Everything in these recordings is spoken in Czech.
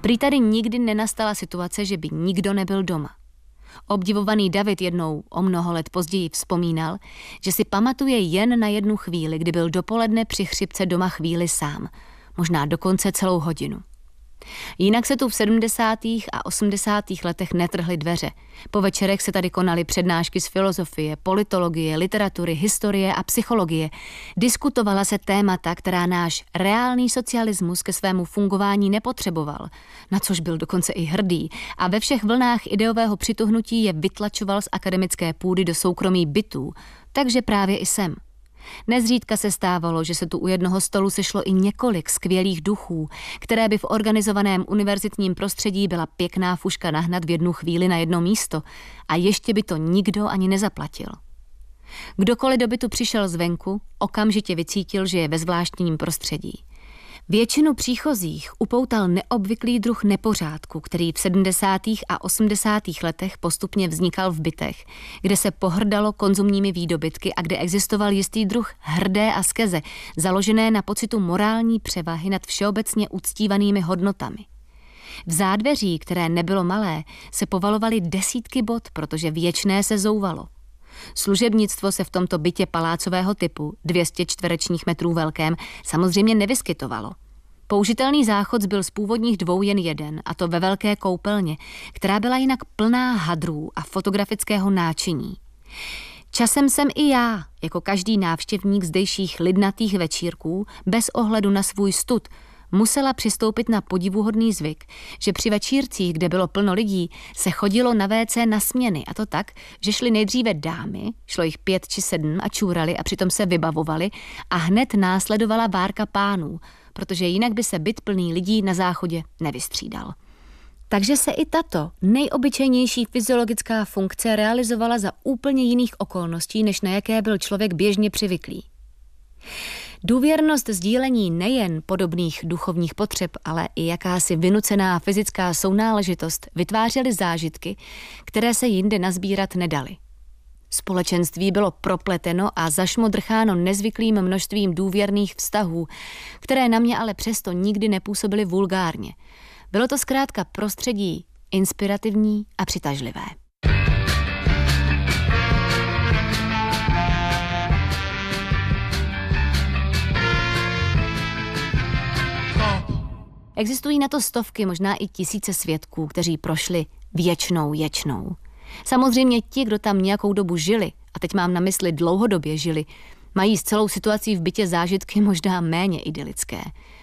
Prý tady nikdy nenastala situace, že by nikdo nebyl doma. Obdivovaný David jednou o mnoho let později vzpomínal, že si pamatuje jen na jednu chvíli, kdy byl dopoledne při chřipce doma chvíli sám, možná dokonce celou hodinu. Jinak se tu v 70. a 80. letech netrhly dveře. Po večerech se tady konaly přednášky z filozofie, politologie, literatury, historie a psychologie. Diskutovala se témata, která náš reálný socialismus ke svému fungování nepotřeboval, na což byl dokonce i hrdý, a ve všech vlnách ideového přituhnutí je vytlačoval z akademické půdy do soukromí bytů, takže právě i sem. Nezřídka se stávalo, že se tu u jednoho stolu sešlo i několik skvělých duchů, které by v organizovaném univerzitním prostředí byla pěkná fuška nahnat v jednu chvíli na jedno místo a ještě by to nikdo ani nezaplatil. Kdokoliv do bytu přišel zvenku, okamžitě vycítil, že je ve zvláštním prostředí. Většinu příchozích upoutal neobvyklý druh nepořádku, který v 70. a 80. letech postupně vznikal v bytech, kde se pohrdalo konzumními výdobytky a kde existoval jistý druh hrdé askeze, založené na pocitu morální převahy nad všeobecně uctívanými hodnotami. V zádveří, které nebylo malé, se povalovaly desítky bod, protože věčné se zouvalo. Služebnictvo se v tomto bytě palácového typu, 200 čtverečních metrů velkém, samozřejmě nevyskytovalo. Použitelný záchod byl z původních 2 jen jeden, a to ve velké koupelně, která byla jinak plná hadrů a fotografického náčiní. Časem jsem i já, jako každý návštěvník zdejších lidnatých večírků, bez ohledu na svůj stud, musela přistoupit na podivuhodný zvyk, že při večírcích, kde bylo plno lidí, se chodilo na WC na směny, a to tak, že šly nejdříve dámy, šlo jich 5 či 7 a čůrali a přitom se vybavovali, a hned následovala várka pánů, protože jinak by se byt plný lidí na záchodě nevystřídal. Takže se i tato nejobyčejnější fyziologická funkce realizovala za úplně jiných okolností, než na jaké byl člověk běžně přivyklý. Důvěrnost sdílení nejen podobných duchovních potřeb, ale i jakási vynucená fyzická sounáležitost vytvářely zážitky, které se jinde nazbírat nedaly. Společenství bylo propleteno a zašmodrcháno nezvyklým množstvím důvěrných vztahů, které na mě ale přesto nikdy nepůsobily vulgárně. Bylo to zkrátka prostředí inspirativní a přitažlivé. Existují na to stovky, možná i tisíce svědků, kteří prošli věčnou ječnou. Samozřejmě ti, kdo tam nějakou dobu žili, a teď mám na mysli dlouhodobě žili, mají s celou situací v bytě zážitky možná méně idylické.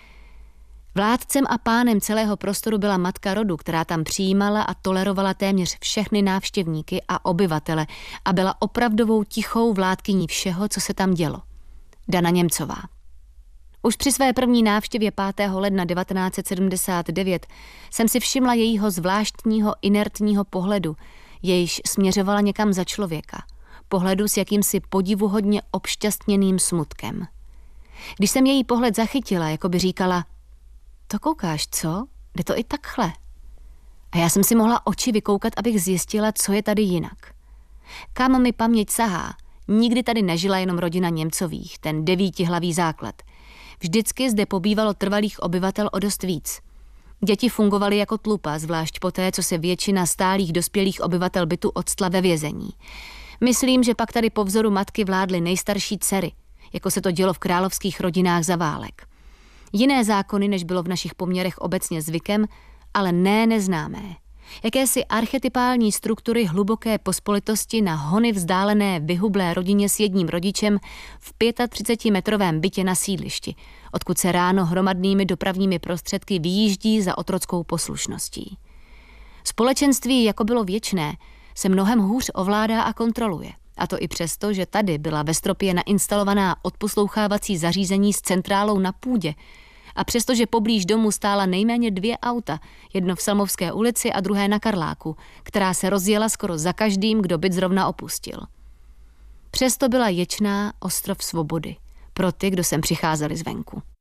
Vládcem a pánem celého prostoru byla matka rodu, která tam přijímala a tolerovala téměř všechny návštěvníky a obyvatele a byla opravdovou tichou vládkyní všeho, co se tam dělo. Dana Němcová. Už při své první návštěvě 5. ledna 1979 jsem si všimla jejího zvláštního inertního pohledu, jejž směřovala někam za člověka, pohledu s jakýmsi podivuhodně obšťastněným smutkem. Když jsem její pohled zachytila, jako by říkala: to koukáš, co? Jde to i takhle. A já jsem si mohla oči vykoukat, abych zjistila, co je tady jinak. Kam mi paměť sahá, nikdy tady nežila jenom rodina Němcových, ten 9hlavý základ. Vždycky zde pobývalo trvalých obyvatel o dost víc. Děti fungovaly jako tlupa, zvlášť poté, co se většina stálých dospělých obyvatel bytu odstla ve vězení. Myslím, že pak tady po vzoru matky vládly nejstarší dcery, jako se to dělo v královských rodinách za válek. Jiné zákony, než bylo v našich poměrech obecně zvykem, ale ne neznámé. Jakési archetypální struktury hluboké pospolitosti na hony vzdálené vyhublé rodině s jedním rodičem v 35metrovém bytě na sídlišti, odkud se ráno hromadnými dopravními prostředky vyjíždí za otrockou poslušností. Společenství, jako bylo věčné, se mnohem hůř ovládá a kontroluje. A to i přesto, že tady byla ve stropě nainstalovaná odposlouchávací zařízení s centrálou na půdě, a přestože poblíž domu stála nejméně 2 auta, jedno v Salmovské ulici a druhé na Karláku, která se rozjela skoro za každým, kdo byt zrovna opustil. Přesto byla ječná ostrov svobody pro ty, kdo sem přicházeli zvenku.